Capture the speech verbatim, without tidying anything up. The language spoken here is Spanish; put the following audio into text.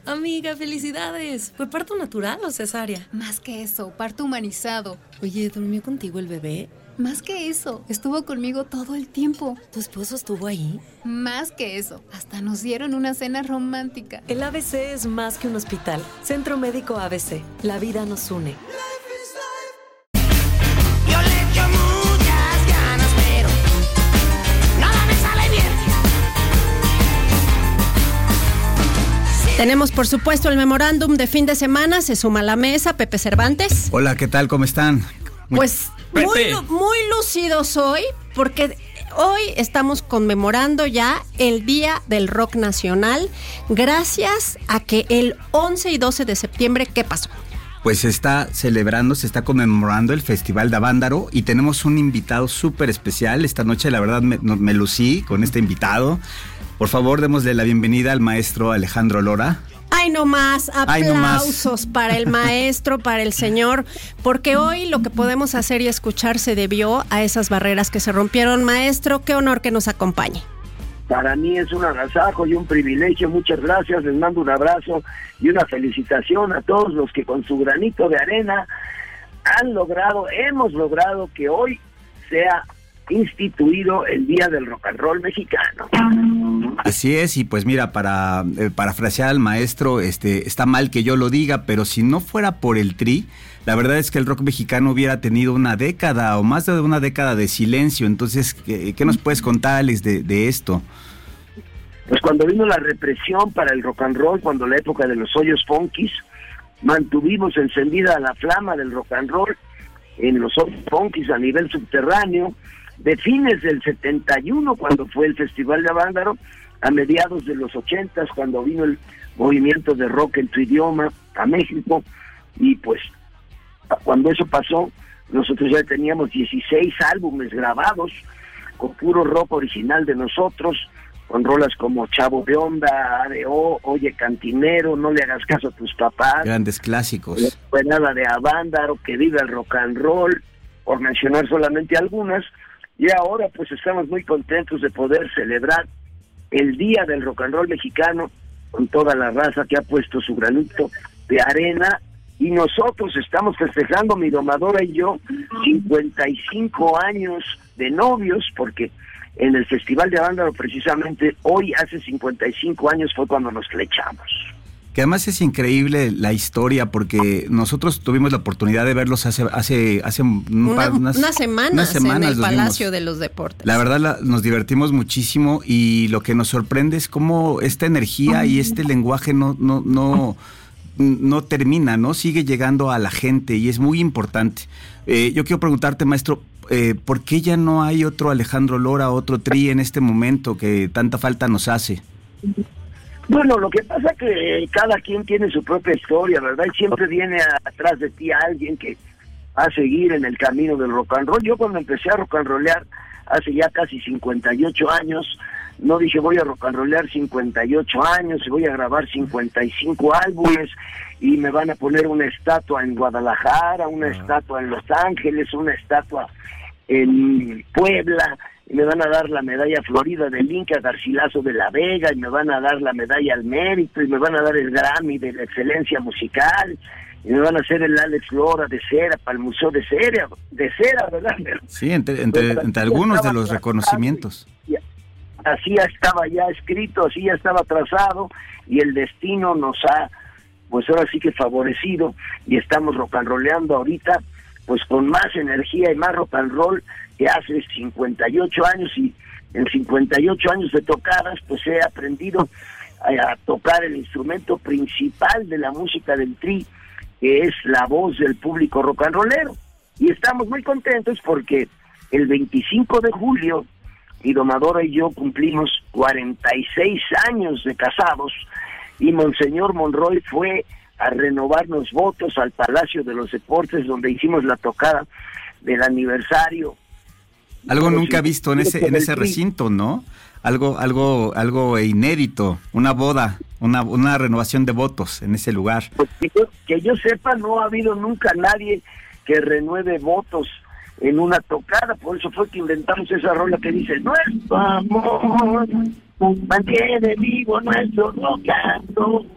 Amiga, felicidades. ¿Fue parto natural o cesárea? Más que eso, parto humanizado. Oye, ¿durmió contigo el bebé? Más que eso, estuvo conmigo todo el tiempo. ¿Tu esposo estuvo ahí? Más que eso, hasta nos dieron una cena romántica. El A B C es más que un hospital. Centro Médico A B C. La vida nos une. Yo le echo muchas ganas, pero nada me sale bien. Tenemos, por supuesto, el memorándum de fin de semana. Se suma a la mesa Pepe Cervantes. Hola, ¿qué tal? ¿Cómo están? Muy... Pues muy, muy lúcidos hoy, porque hoy estamos conmemorando ya el Día del Rock Nacional, gracias a que el once y doce de septiembre, ¿qué pasó? Pues se está celebrando, se está conmemorando el Festival de Avándaro y tenemos un invitado súper especial. Esta noche, la verdad, me, me lucí con este invitado. Por favor, démosle la bienvenida al maestro Alejandro Lora. Ay, no más, Ay, aplausos no más. para el maestro, para el señor, porque hoy lo que podemos hacer y escuchar se debió a esas barreras que se rompieron. Maestro, qué honor que nos acompañe. Para mí es un agasajo y un privilegio. Muchas gracias, les mando un abrazo y una felicitación a todos los que con su granito de arena han logrado, hemos logrado que hoy sea instituido el Día del Rock and Roll mexicano. Así es, y pues mira, para eh, parafrasear al maestro, este, está mal que yo lo diga, pero si no fuera por el Tri, la verdad es que el rock mexicano hubiera tenido una década o más de una década de silencio. Entonces, ¿qué, qué nos puedes contar, Alex, de, de esto? Pues cuando vino la represión para el rock and roll, cuando la época de los hoyos funkis, mantuvimos encendida la flama del rock and roll en los hoyos funkis a nivel subterráneo, de fines del setenta y uno, cuando fue el Festival de Avándaro, a mediados de los ochentas, cuando vino el movimiento de rock en tu idioma a México, y pues cuando eso pasó, nosotros ya teníamos dieciséis álbumes grabados con puro rock original de nosotros, con rolas como Chavo de Onda, A D O, Oye Cantinero, No le hagas caso a tus papás. Grandes clásicos. La Escuelada de Avándaro, Que viva el rock and roll, por mencionar solamente algunas. Y ahora pues estamos muy contentos de poder celebrar el Día del Rock and Roll mexicano con toda la raza que ha puesto su granito de arena, y nosotros estamos festejando, mi domadora y yo, cincuenta y cinco años de novios, porque en el Festival de Avándaro precisamente hoy hace cincuenta y cinco años fue cuando nos flechamos. Que además es increíble la historia, porque nosotros tuvimos la oportunidad de verlos hace hace hace un Una, par, unas, unas semanas, unas semanas en el Palacio de los Deportes. La verdad la, nos divertimos muchísimo, y lo que nos sorprende es cómo esta energía y este lenguaje no no no no termina, ¿no? Sigue llegando a la gente y es muy importante. Eh, yo quiero preguntarte, maestro, eh, ¿por qué ya no hay otro Alejandro Lora, otro Tri en este momento que tanta falta nos hace? Bueno, lo que pasa es que cada quien tiene su propia historia, ¿verdad? Y siempre viene atrás de ti alguien que va a seguir en el camino del rock and roll. Yo cuando empecé a rock and rollear hace ya casi cincuenta y ocho años, no dije voy a rock and rollear cincuenta y ocho años y voy a grabar cincuenta y cinco álbumes y me van a poner una estatua en Guadalajara, una estatua en Los Ángeles, una estatua en Puebla, y me van a dar la medalla Florida del Inca Garcilaso de la Vega, y me van a dar la medalla al mérito, y me van a dar el Grammy de la excelencia musical, y me van a hacer el Alex Lora de cera para el Museo de Cera, de cera, ¿verdad? Sí, entre, entre, pues, entre algunos de los reconocimientos. Y así ya estaba ya escrito, así ya estaba trazado, y el destino nos ha, pues ahora sí que favorecido, y estamos rock and rolleando ahorita, pues con más energía y más rock and roll que hace cincuenta y ocho años, y en cincuenta y ocho años de tocadas, pues he aprendido a, a tocar el instrumento principal de la música del Tri, que es la voz del público rock and rollero. Y estamos muy contentos porque el veinticinco de julio, mi domadora y yo cumplimos cuarenta y seis años de casados, y Monseñor Monroy fue a renovarnos votos al Palacio de los Deportes, donde hicimos la tocada del aniversario. Algo nunca visto en ese en ese recinto, ¿no? Algo algo algo inédito, una boda, una una renovación de votos en ese lugar. Pues que, yo, que yo sepa, no ha habido nunca nadie que renueve votos en una tocada, por eso fue que inventamos esa rola que dice: nuestro amor mantiene vivo nuestro rock and roll.